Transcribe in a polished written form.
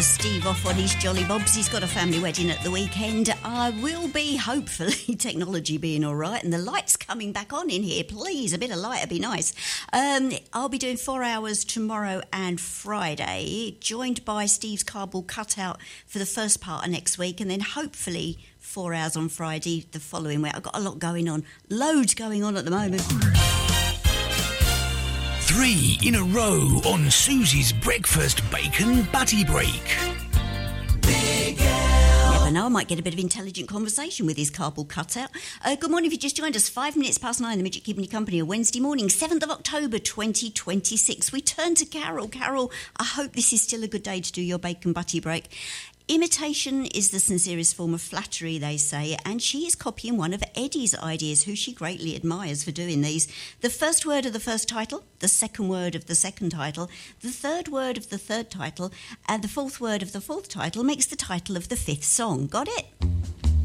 for Steve off on his jolly bobs. He's got a family wedding at the weekend. I will be, hopefully, technology being all right, and the lights coming back on in here. Please, a bit of light would be nice. I'll be doing 4 hours tomorrow and Friday, joined by Steve's cardboard cutout for the first part of next week, and then hopefully 4 hours on Friday the following week. I've got a lot going on, loads going on at the moment. 3 in a row on Susie's Breakfast Bacon Butty Break. Never know, I might get a bit of intelligent conversation with his cardboard cutout. Good morning, if you just joined us, 5 minutes past 9, the Midget Keeping You Company, a Wednesday morning, 7th of October 2026. We turn to Carol. Carol, I hope this is still a good day to do your bacon butty break. Imitation is the sincerest form of flattery, they say, and she is copying one of Eddie's ideas, who she greatly admires for doing these. The first word of the first title, the second word of the second title, the third word of the third title, and the fourth word of the fourth title makes the title of the fifth song. Got it?